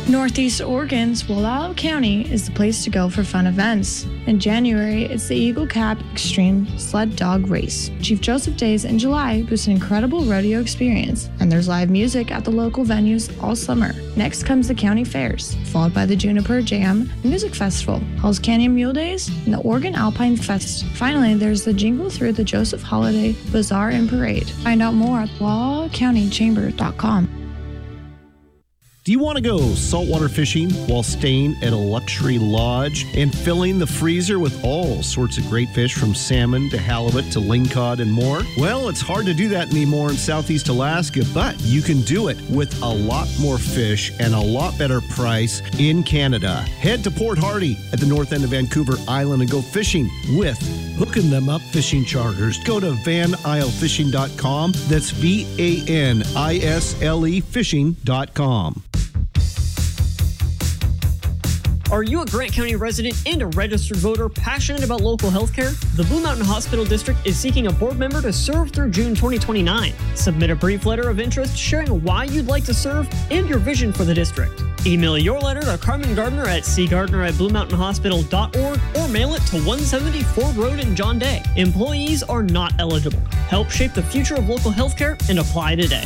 Northeast Oregon's Wallowa County is the place to go for fun events. In January, it's the Eagle Cap Extreme Sled Dog Race. Chief Joseph Days in July boosts an incredible rodeo experience, and there's live music at the local venues all summer. Next comes the county fairs, followed by the Juniper Jam Music Festival, Halls Canyon Mule Days, and the Oregon Alpine Fest. Finally, there's the Jingle Through the Joseph Holiday Bazaar and Parade. Find out more at WallawaCountyChamber.com. Do you want to go saltwater fishing while staying at a luxury lodge and filling the freezer with all sorts of great fish from salmon to halibut to lingcod and more? Well, it's hard to do that anymore in Southeast Alaska, but you can do it with a lot more fish and a lot better price in Canada. Head to Port Hardy at the north end of Vancouver Island and go fishing with Hooking Them Up Fishing Charters. Go to vanislefishing.com. That's VANISLE fishing.com. Are you a Grant County resident and a registered voter passionate about local healthcare? The Blue Mountain Hospital District is seeking a board member to serve through June 2029. Submit a brief letter of interest sharing why you'd like to serve and your vision for the district. Email your letter to Carmen Gardner at cgardner@bluemountainhospital.org or mail it to 170 Ford Road in John Day. Employees are not eligible. Help shape the future of local healthcare and apply today.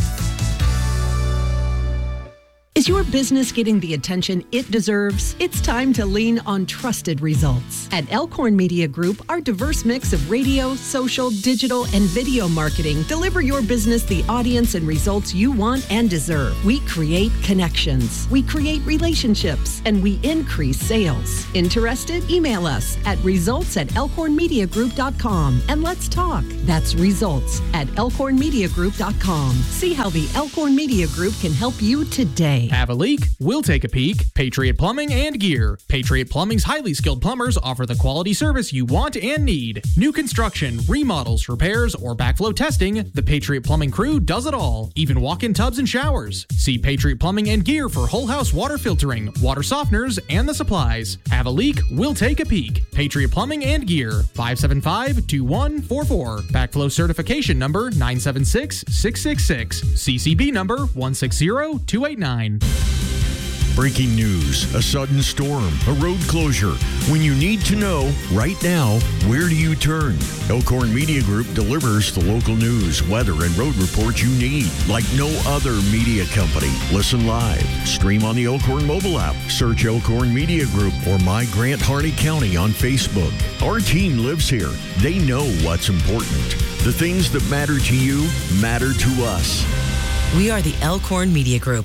Is your business getting the attention it deserves? It's time to lean on trusted results. At Elkhorn Media Group, our diverse mix of radio, social, digital, and video marketing deliver your business the audience and results you want and deserve. We create connections, we create relationships, and we increase sales. Interested? Email us at results@elkhornmediagroup.com and let's talk. That's results@elkhornmediagroup.com. See how the Elkhorn Media Group can help you today. Have a leak? We'll take a peek. Patriot Plumbing and Gear. Patriot Plumbing's highly skilled plumbers offer the quality service you want and need. New construction, remodels, repairs, or backflow testing, the Patriot Plumbing crew does it all. Even walk-in tubs and showers. See Patriot Plumbing and Gear for whole house water filtering, water softeners, and the supplies. Have a leak? We'll take a peek. Patriot Plumbing and Gear. 575-2144. Backflow certification number 976666. CCB number 160289. Breaking news, a sudden storm, a road closure. When you need to know, right now, where do you turn? Elkhorn Media Group delivers the local news, weather, and road reports you need, like no other media company. Listen live, stream on the Elkhorn mobile app, search Elkhorn Media Group or My Grant Hardy County on Facebook. Our team lives here. They know what's important. The things that matter to you matter to us. We are the Elkhorn Media Group.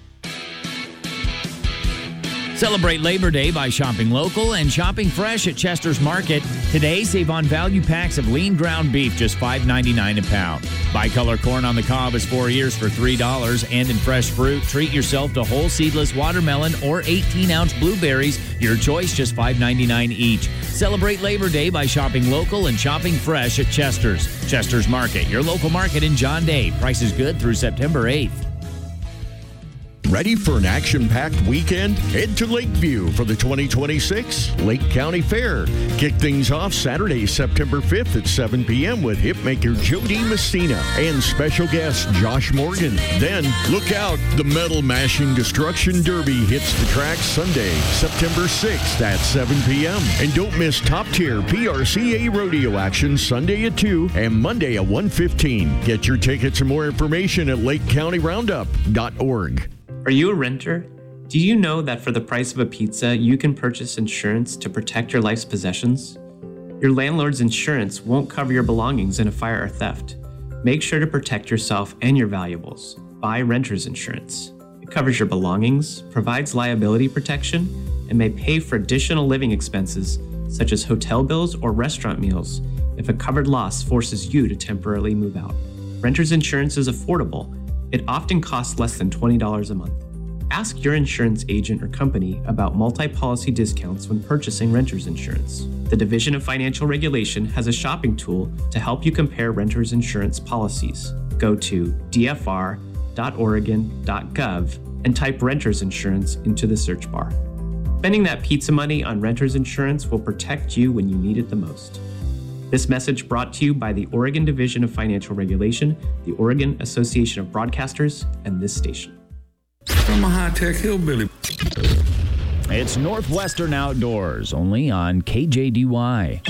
Celebrate Labor Day by shopping local and shopping fresh at Chester's Market. Today, save on value packs of lean ground beef, just $5.99 a pound. Bicolor corn on the cob is 4 ears for $3. And in fresh fruit, treat yourself to whole seedless watermelon or 18-ounce blueberries. Your choice, just $5.99 each. Celebrate Labor Day by shopping local and shopping fresh at Chester's. Chester's Market, your local market in John Day. Price is good through September 8th. Ready for an action-packed weekend? Head to Lakeview for the 2026 Lake County Fair. Kick things off Saturday, September 5th at 7 p.m. with hipmaker Jody Messina and special guest Josh Morgan. Then, look out, the Metal Mashing Destruction Derby hits the track Sunday, September 6th at 7 p.m. And don't miss top-tier PRCA rodeo action Sunday at 2 and Monday at 1:15. Get your tickets and more information at lakecountyroundup.org. Are you a renter? Do you know that for the price of a pizza, you can purchase insurance to protect your life's possessions? Your landlord's insurance won't cover your belongings in a fire or theft. Make sure to protect yourself and your valuables. Buy renter's insurance. It covers your belongings, provides liability protection, and may pay for additional living expenses such as hotel bills or restaurant meals if a covered loss forces you to temporarily move out. Renter's insurance is affordable. It often costs less than $20 a month. Ask your insurance agent or company about multi-policy discounts when purchasing renter's insurance. The Division of Financial Regulation has a shopping tool to help you compare renter's insurance policies. Go to dfr.oregon.gov and type renter's insurance into the search bar. Spending that pizza money on renter's insurance will protect you when you need it the most. This message brought to you by the Oregon Division of Financial Regulation, the Oregon Association of Broadcasters, and this station. I'm a high-tech hillbilly. It's Northwestern Outdoors, only on KJDY.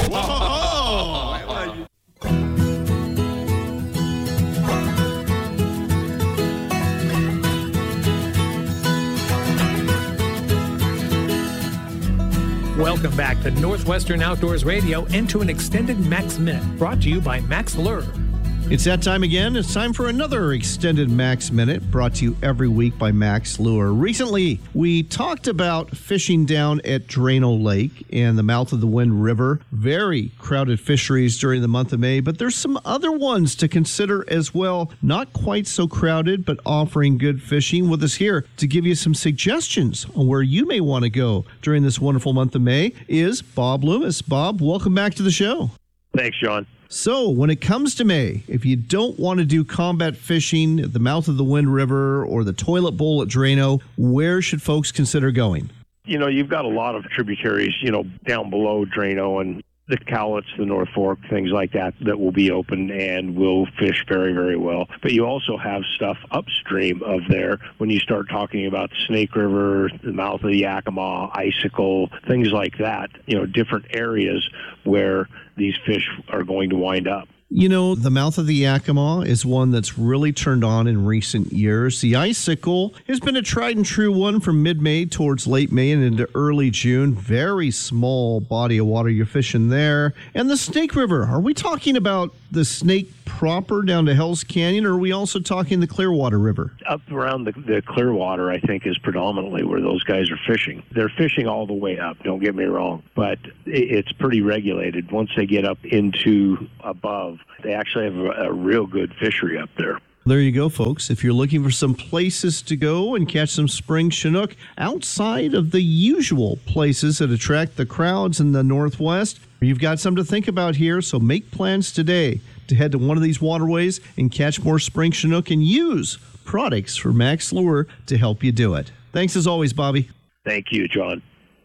Welcome back to Northwestern Outdoors Radio and to an extended Max Minute brought to you by Max Lure. It's that time again. It's time for another extended Max Minute brought to you every week by Max Lure. Recently, we talked about fishing down at Drano Lake and the mouth of the Wind River. Very crowded fisheries during the month of May, but there's some other ones to consider as well. Not quite so crowded, but offering good fishing. With us here to give you some suggestions on where you may want to go during this wonderful month of May is Bob Loomis. Bob, welcome back to the show. Thanks, John. So, when it comes to May, if you don't want to do combat fishing at the mouth of the Wind River or the Toilet Bowl at Drano, where should folks consider going? You've got a lot of tributaries, down below Drano and the Cowlitz, the North Fork, things like that will be open and will fish very, very well. But you also have stuff upstream of there when you start talking about Snake River, the mouth of the Yakima, Icicle, things like that, different areas where these fish are going to wind up. The mouth of the Yakima is one that's really turned on in recent years. The Icicle has been a tried and true one from mid-May towards late May and into early June. Very small body of water you're fishing there. And the Snake River, are we talking about the Snake proper down to Hell's Canyon, or are we also talking the Clearwater River? Up around the Clearwater, I think, is predominantly where those guys are fishing. They're fishing all the way up, don't get me wrong, but it's pretty regulated. Once they get up into above, they actually have a real good fishery up there. There you go, folks. If you're looking for some places to go and catch some spring Chinook outside of the usual places that attract the crowds in the Northwest, you've got something to think about here, so make plans today to head to one of these waterways and catch more spring Chinook and use products from Max Lure to help you do it. Thanks as always, Bobby. Thank you, John.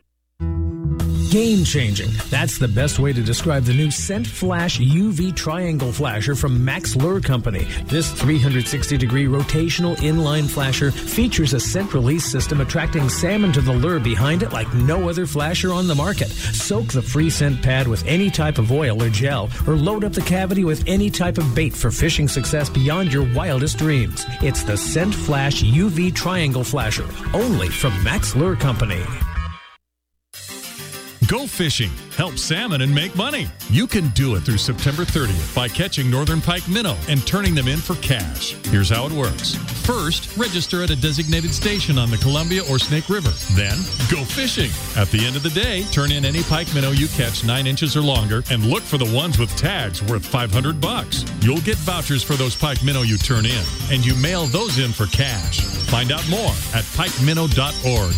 Game-changing. That's the best way to describe the new Scent Flash UV Triangle Flasher from Max Lure Company. This 360-degree rotational inline flasher features a scent release system attracting salmon to the lure behind it like no other flasher on the market. Soak the free scent pad with any type of oil or gel, or load up the cavity with any type of bait for fishing success beyond your wildest dreams. It's the Scent Flash UV Triangle Flasher, only from Max Lure Company. Go fishing, help salmon, and make money. You can do it through September 30th by catching northern pike minnow and turning them in for cash. Here's how it works. First, register at a designated station on the Columbia or Snake River. Then, go fishing. At the end of the day, turn in any pike minnow you catch 9 inches or longer and look for the ones with tags worth $500. You'll get vouchers for those pike minnow you turn in, and you mail those in for cash. Find out more at pikeminnow.org.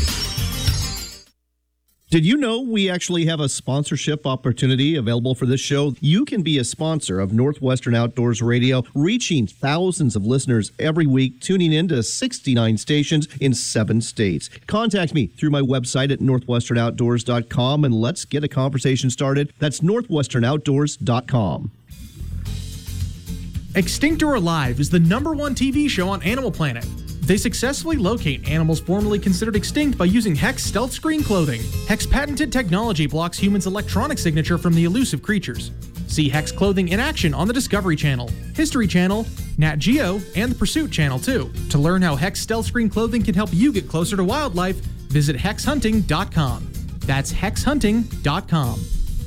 Did you know we actually have a sponsorship opportunity available for this show? You can be a sponsor of Northwestern Outdoors Radio, reaching thousands of listeners every week, tuning in to 69 stations in 7 states. Contact me through my website at northwesternoutdoors.com and let's get a conversation started. That's northwesternoutdoors.com. Extinct or Alive is the #1 TV show on Animal Planet. They successfully locate animals formerly considered extinct by using Hex stealth screen clothing. Hex patented technology blocks humans' electronic signature from the elusive creatures. See Hex clothing in action on the Discovery Channel, History Channel, Nat Geo, and the Pursuit Channel too. To learn how Hex stealth screen clothing can help you get closer to wildlife, visit hexhunting.com. That's hexhunting.com.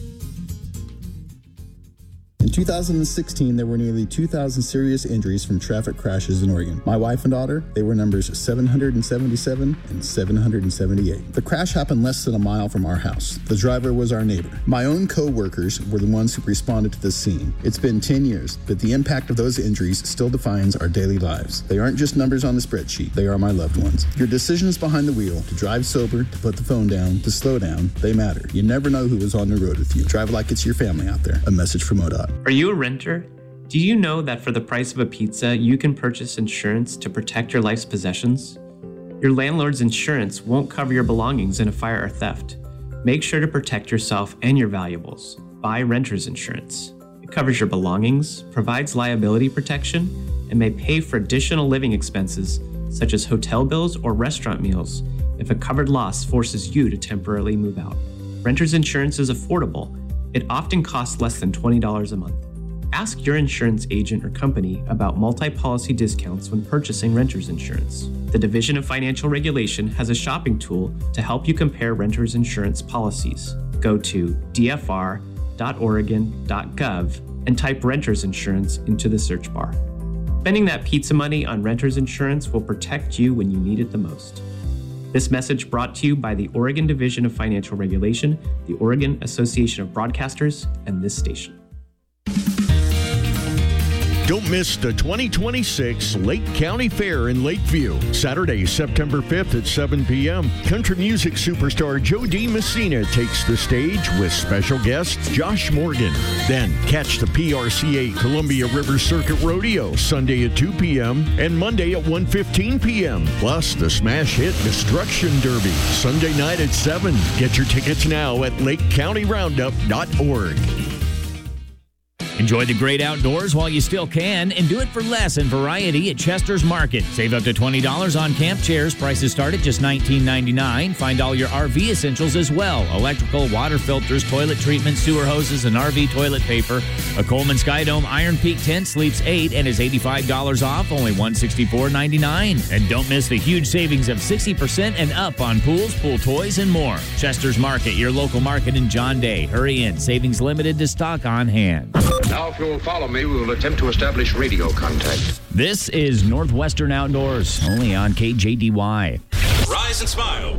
In 2016, there were nearly 2,000 serious injuries from traffic crashes in Oregon. My wife and daughter, they were numbers 777 and 778. The crash happened less than a mile from our house. The driver was our neighbor. My own co-workers were the ones who responded to the scene. It's been 10 years, but the impact of those injuries still defines our daily lives. They aren't just numbers on the spreadsheet. They are my loved ones. Your decisions behind the wheel, to drive sober, to put the phone down, to slow down, they matter. You never know who is on the road with you. Drive like it's your family out there. A message from ODOT. Are you a renter? Do you know that for the price of a pizza, you can purchase insurance to protect your life's possessions? Your landlord's insurance won't cover your belongings in a fire or theft. Make sure to protect yourself and your valuables. Buy renter's insurance. It covers your belongings, provides liability protection, and may pay for additional living expenses such as hotel bills or restaurant meals if a covered loss forces you to temporarily move out. Renter's insurance is affordable. It often costs less than $20 a month. Ask your insurance agent or company about multi-policy discounts when purchasing renter's insurance. The Division of Financial Regulation has a shopping tool to help you compare renter's insurance policies. Go to dfr.oregon.gov and type renter's insurance into the search bar. Spending that pizza money on renter's insurance will protect you when you need it the most. This message brought to you by the Oregon Division of Financial Regulation, the Oregon Association of Broadcasters, and this station. Don't miss the 2026 Lake County Fair in Lakeview, Saturday, September 5th at 7 p.m. Country music superstar Joe D. Messina takes the stage with special guest Josh Morgan. Then catch the PRCA Columbia River Circuit Rodeo Sunday at 2 p.m. and Monday at 1:15 p.m. Plus the smash hit Destruction Derby Sunday night at 7. Get your tickets now at LakeCountyRoundup.org. Enjoy the great outdoors while you still can, and do it for less in variety at Chester's Market. Save up to $20 on camp chairs. Prices start at just $19.99. Find all your RV essentials as well. Electrical, water filters, toilet treatment, sewer hoses, and RV toilet paper. A Coleman Skydome Iron Peak tent sleeps 8 and is $85 off, only $164.99. And don't miss the huge savings of 60% and up on pools, pool toys, and more. Chester's Market, your local market in John Day. Hurry in. Savings limited to stock on hand. Now, if you'll follow me, we will attempt to establish radio contact. This is Northwestern Outdoors, only on KJDY. Rise and smile.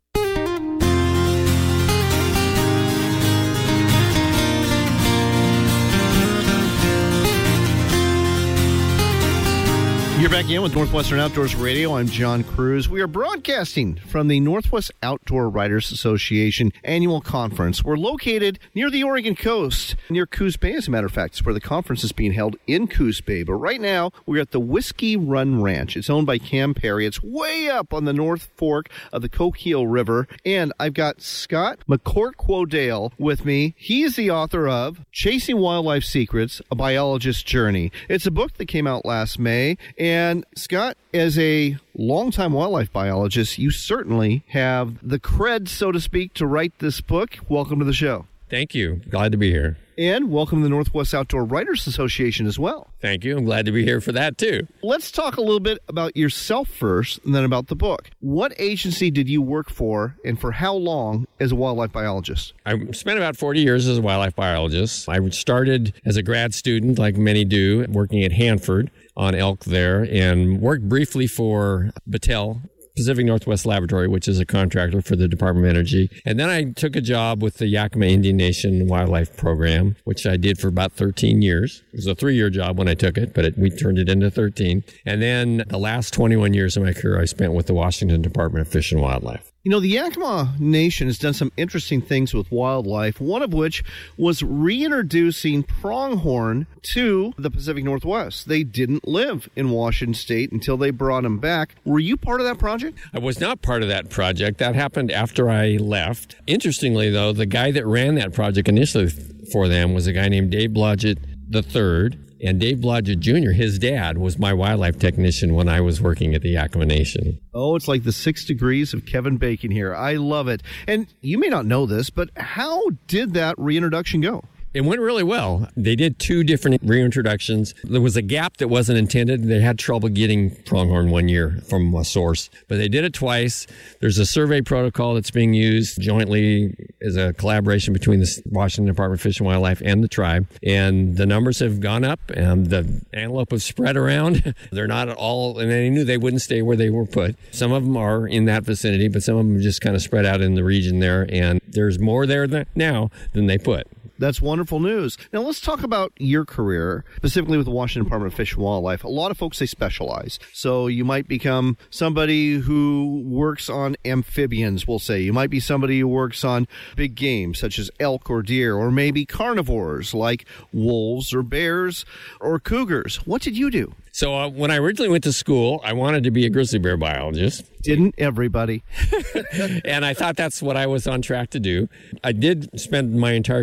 You're back in with Northwestern Outdoors Radio. I'm John Cruz. We are broadcasting from the Northwest Outdoor Writers Association annual conference. We're located near the Oregon coast, near Coos Bay, as a matter of fact. It's where the conference is being held, in Coos Bay. But right now, we're at the Whiskey Run Ranch. It's owned by Cam Perry. It's way up on the North Fork of the Coquille River. And I've got Scott McCourt-Quodale with me. He is the author of Chasing Wildlife Secrets, A Biologist's Journey. It's a book that came out last May. And Scott, as a longtime wildlife biologist, you certainly have the cred, so to speak, to write this book. Welcome to the show. Thank you. Glad to be here. And welcome to the Northwest Outdoor Writers Association as well. Thank you. I'm glad to be here for that, too. Let's talk a little bit about yourself first, and then about the book. What agency did you work for, and for how long as a wildlife biologist? I spent about 40 years as a wildlife biologist. I started as a grad student, like many do, working at Hanford on elk there, and worked briefly for Battelle, Pacific Northwest Laboratory, which is a contractor for the Department of Energy. And then I took a job with the Yakima Indian Nation Wildlife Program, which I did for about 13 years. It was a 3-year job when I took it, but we turned it into 13. And then the last 21 years of my career I spent with the Washington Department of Fish and Wildlife. You know, the Yakima Nation has done some interesting things with wildlife, one of which was reintroducing pronghorn to the Pacific Northwest. They didn't live in Washington State until they brought them back. Were you part of that project? I was not part of that project. That happened after I left. Interestingly, though, the guy that ran that project initially for them was a guy named Dave Blodgett III. And Dave Blodgett Jr., his dad, was my wildlife technician when I was working at the Yakima Nation. Oh, it's like the 6 degrees of Kevin Bacon here. I love it. And you may not know this, but how did that reintroduction go? It went really well. They did 2 different reintroductions. There was a gap that wasn't intended. They had trouble getting pronghorn one year from a source, but they did it twice. There's a survey protocol that's being used jointly as a collaboration between the Washington Department of Fish and Wildlife and the tribe, and the numbers have gone up, and the antelope have spread around. They're not at all, and they knew they wouldn't stay where they were put. Some of them are in that vicinity, but some of them just kind of spread out in the region there, and there's more there now than they put. That's wonderful news. Now, let's talk about your career, specifically with the Washington Department of Fish and Wildlife. A lot of folks, they specialize. So you might become somebody who works on amphibians, we'll say. You might be somebody who works on big game, such as elk or deer, or maybe carnivores like wolves or bears or cougars. What did you do? So when I originally went to school, I wanted to be a grizzly bear biologist. Didn't everybody? And I thought that's what I was on track to do. I did spend my entire career really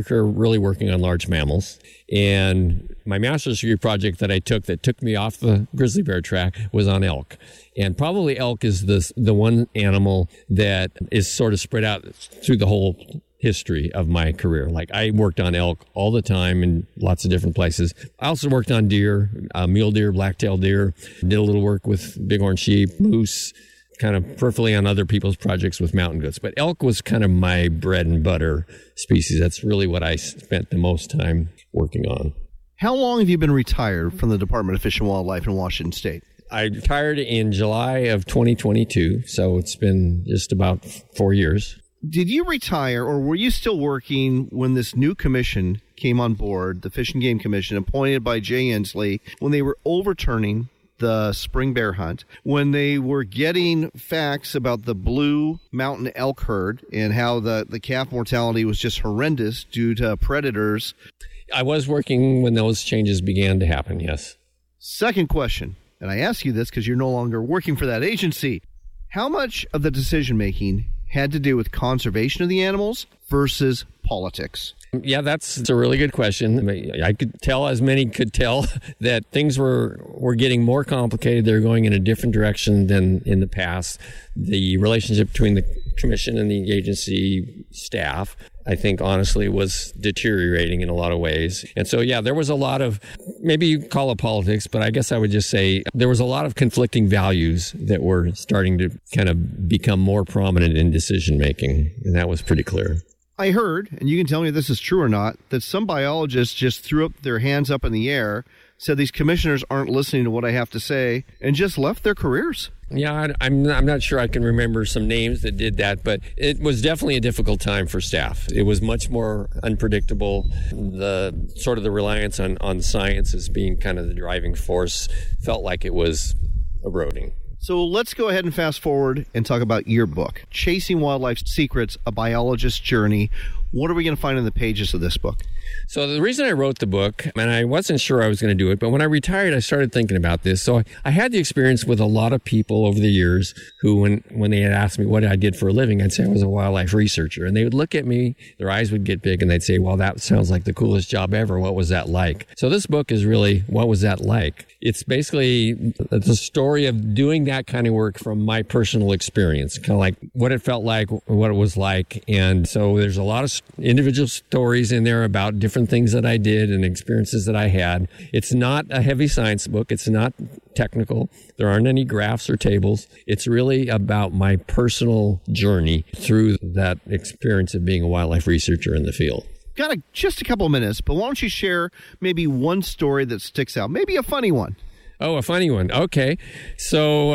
really working on large mammals. And my master's degree project that I took that took me off the grizzly bear track was on elk. And probably elk is the one animal that is sort of spread out through the whole history of my career. Like, I worked on elk all the time in lots of different places. I also worked on deer, mule deer, black-tailed deer, did a little work with bighorn sheep, moose, kind of peripherally on other people's projects with mountain goats. But elk was kind of my bread and butter species. That's really what I spent the most time working on. How long have you been retired from the Department of Fish and Wildlife in Washington State? I retired in July of 2022, so it's been just about 4 years. Did you retire, or were you still working when this new commission came on board, the Fish and Game Commission, appointed by Jay Inslee, when they were overturning the spring bear hunt, when they were getting facts about the blue mountain elk herd and how the calf mortality was just horrendous due to predators? I was working when those changes began to happen, yes. Second question, and I ask you this because you're no longer working for that agency. How much of the decision-making had to do with conservation of the animals versus politics? Yeah, that's a really good question. I could tell, as many could tell, that things were getting more complicated. They're going in a different direction than in the past. The relationship between the commission and the agency staff, I think, honestly, was deteriorating in a lot of ways. And so, yeah, there was a lot of, maybe you call it politics, but I guess I would just say there was a lot of conflicting values that were starting to kind of become more prominent in decision-making, and that was pretty clear. I heard, and you can tell me if this is true or not, that some biologists just threw up their hands up in the air, said these commissioners aren't listening to what I have to say, and just left their careers. Yeah, I'm not sure I can remember some names that did that, but it was definitely a difficult time for staff. It was much more unpredictable. The sort of the reliance on science as being kind of the driving force felt like it was eroding. So let's go ahead and fast forward and talk about your book, Chasing Wildlife Secrets, A Biologist's Journey. What are we going to find in the pages of this book? So the reason I wrote the book, and I wasn't sure I was going to do it, but when I retired, I started thinking about this. So I had the experience with a lot of people over the years who, when they had asked me what I did for a living, I'd say I was a wildlife researcher. And they would look at me, their eyes would get big, and they'd say, well, that sounds like the coolest job ever. What was that like? So this book is really, what was that like? It's basically the story of doing that kind of work from my personal experience, kind of like what it felt like, what it was like. And so there's a lot of individual stories in there about different things that I did and experiences that I had. It's not a heavy science book. It's not technical. There aren't any graphs or tables. It's really about my personal journey through that experience of being a wildlife researcher in the field. Got just a couple of minutes, but why don't you share maybe one story that sticks out, maybe a funny one? Oh, a funny one. Okay. So,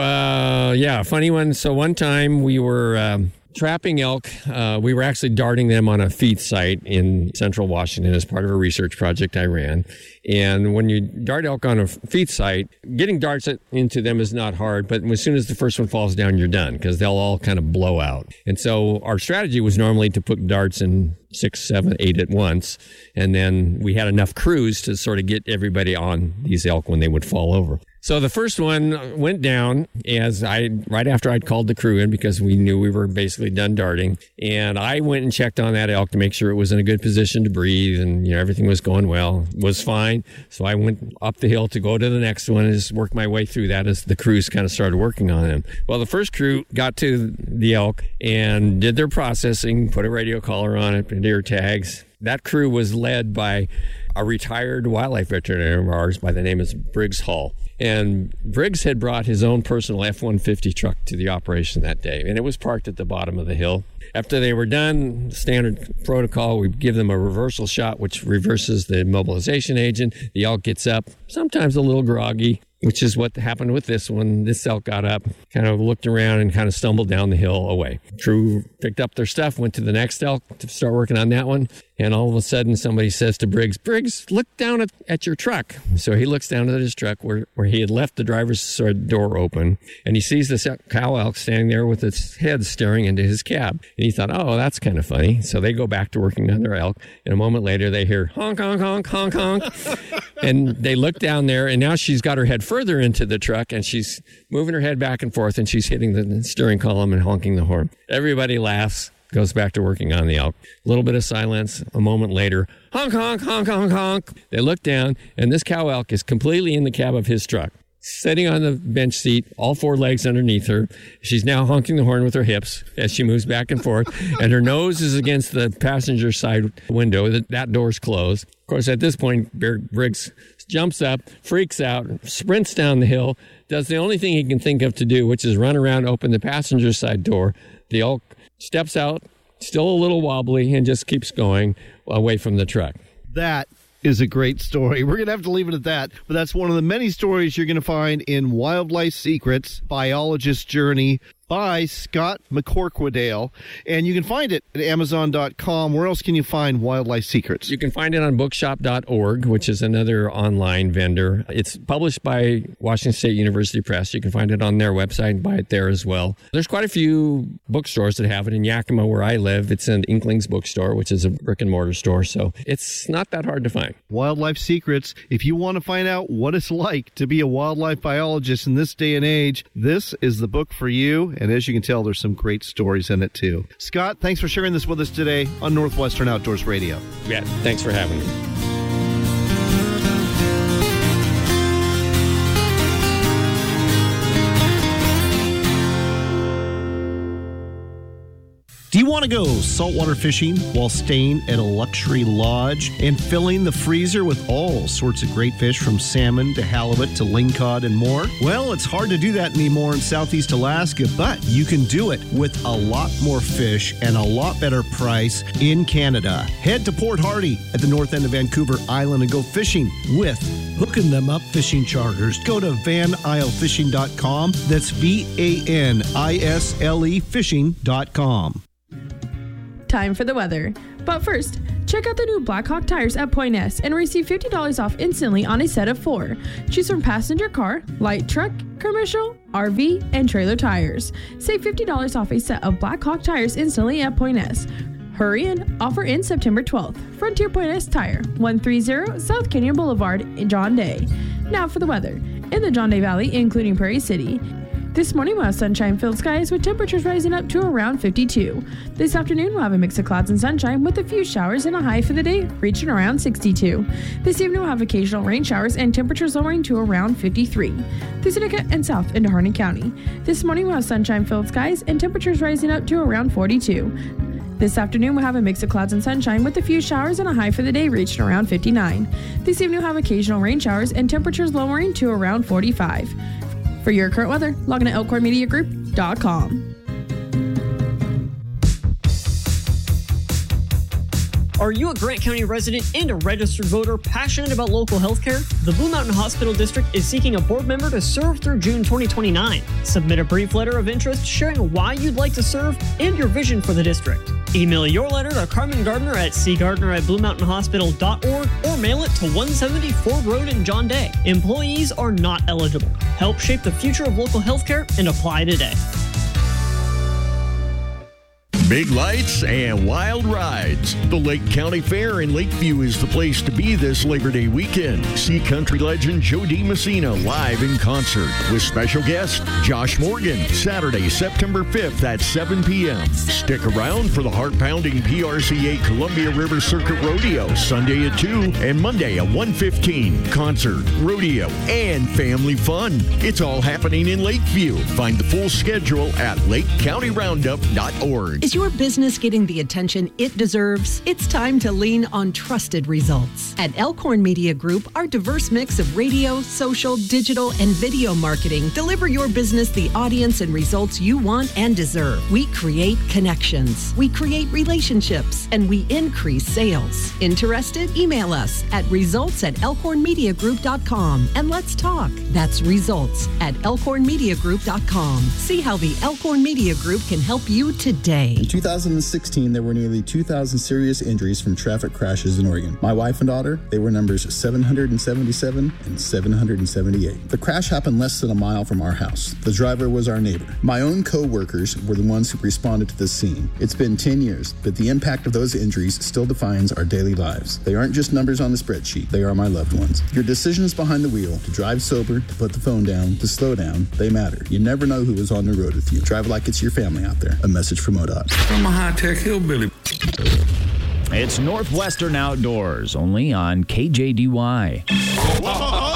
a funny one. So one time we were trapping elk. We were actually darting them on a feed site in central Washington as part of a research project I ran. And when you dart elk on a feed site, getting darts into them is not hard, but as soon as the first one falls down, you're done because they'll all kind of blow out. And so our strategy was normally to put darts in 6, 7, 8 at once. And then we had enough crews to sort of get everybody on these elk when they would fall over. So the first one went down right after I'd called the crew in because we knew we were basically done darting. And I went and checked on that elk to make sure it was in a good position to breathe and everything was going well. It was fine. So I went up the hill to go to the next one and just work my way through that as the crews kind of started working on them. Well, the first crew got to the elk and did their processing, put a radio collar on it, and ear tags. That crew was led by a retired wildlife veterinarian of ours by the name of Briggs Hall. And Briggs had brought his own personal F-150 truck to the operation that day, and it was parked at the bottom of the hill. After they were done, standard protocol, we give them a reversal shot, which reverses the mobilization agent. The elk gets up, sometimes a little groggy, which is what happened with this one. This elk got up, kind of looked around, and kind of stumbled down the hill away. Crew picked up their stuff, went to the next elk to start working on that one. And all of a sudden, somebody says to Briggs, "Briggs, look down at your truck." So he looks down at his truck where he had left the driver's side door open. And he sees this cow elk standing there with its head staring into his cab. And he thought, oh, that's kind of funny. So they go back to working on their elk. And a moment later, they hear honk, honk, honk, honk, honk. And they look down there, and now she's got her head further into the truck, and she's moving her head back and forth, and she's hitting the steering column and honking the horn. Everybody laughs. goes back to working on the elk. A little bit of silence. A moment later, honk, honk, honk, honk, honk. They look down, and this cow elk is completely in the cab of his truck, sitting on the bench seat, all four legs underneath her. She's now honking the horn with her hips as she moves back and forth, and her nose is against the passenger side window. That door's closed. Of course, at this point, Briggs jumps up, freaks out, sprints down the hill, does the only thing he can think of to do, which is run around, open the passenger side door. The elk steps out, still a little wobbly, and just keeps going away from the truck. That is a great story. We're going to have to leave it at that, but that's one of the many stories you're going to find in Wildlife Secrets, Biologist's Journey by Scott McCorquodale, and you can find it at Amazon.com. Where else can you find Wildlife Secrets? You can find it on bookshop.org, which is another online vendor. It's published by Washington State University Press. You can find it on their website and buy it there as well. There's quite a few bookstores that have it. In Yakima, where I live, it's an Inklings bookstore, which is a brick and mortar store, so it's not that hard to find. Wildlife Secrets. If you want to find out what it's like to be a wildlife biologist in this day and age, this is the book for you. And as you can tell, there's some great stories in it, too. Scott, thanks for sharing this with us today on Northwestern Outdoors Radio. Yeah, thanks for having me. Do you want to go saltwater fishing while staying at a luxury lodge and filling the freezer with all sorts of great fish from salmon to halibut to lingcod and more? Well, it's hard to do that anymore in Southeast Alaska, but you can do it with a lot more fish and a lot better price in Canada. Head to Port Hardy at the north end of Vancouver Island and go fishing with Hooking Them Up Fishing Charters. Go to vanislefishing.com. That's VANISLE fishing.com. Time for the weather. But first, check out the new Blackhawk tires at Point S and receive $50 off instantly on a set of 4. Choose from passenger car, light truck, commercial, RV, and trailer tires. Save $50 off a set of Blackhawk tires instantly at Point S. Hurry in. Offer ends September 12th. Frontier Point S Tire, 130 South Canyon Boulevard in John Day. Now for the weather. In the John Day Valley, including Prairie City, this morning we'll have sunshine-filled skies with temperatures rising up to around 52. This afternoon we'll have a mix of clouds and sunshine with a few showers and a high for the day reaching around 62. This evening we'll have occasional rain showers and temperatures lowering to around 53. Through Seneca and south into Harney County. This morning we'll have sunshine-filled skies and temperatures rising up to around 42. This afternoon we'll have a mix of clouds and sunshine with a few showers and a high for the day reaching around 59. This evening we'll have occasional rain showers and temperatures lowering to around 45. For your current weather, log on to elkhornmediagroup.com. Are you a Grant County resident and a registered voter passionate about local healthcare? The Blue Mountain Hospital District is seeking a board member to serve through June 2029. Submit a brief letter of interest sharing why you'd like to serve and your vision for the district. Email your letter to Carmen Gardner at cgardner@bluemountainhospital.org or mail it to 170 Ford Road in John Day. Employees are not eligible. Help shape the future of local healthcare and apply today. Big lights and wild rides. The Lake County Fair in Lakeview is the place to be this Labor Day weekend. See country legend Joe DiMessina live in concert with special guest Josh Morgan, Saturday, September 5th at 7 p.m. Stick around for the heart-pounding PRCA Columbia River Circuit Rodeo, Sunday at 2 and Monday at 1:15. Concert, rodeo, and family fun. It's all happening in Lakeview. Find the full schedule at lakecountyroundup.org. Is your business getting the attention it deserves? It's time to lean on trusted results. At Elkhorn Media Group, our diverse mix of radio, social, digital, and video marketing deliver your business the audience and results you want and deserve. We create connections, we create relationships, and we increase sales. Interested? Email us at results@elkhornmediagroup.com and let's talk. That's results@elkhornmediagroup.com. See how the Elkhorn Media Group can help you today. In 2016, there were nearly 2,000 serious injuries from traffic crashes in Oregon. My wife and daughter, they were numbers 777 and 778. The crash happened less than a mile from our house. The driver was our neighbor. My own co-workers were the ones who responded to the scene. It's been 10 years, but the impact of those injuries still defines our daily lives. They aren't just numbers on the spreadsheet. They are my loved ones. Your decisions behind the wheel, to drive sober, to put the phone down, to slow down, they matter. You never know who is on the road with you. Drive like it's your family out there. A message from ODOT. I'm a high-tech hillbilly. It's Northwestern Outdoors, only on KJDY.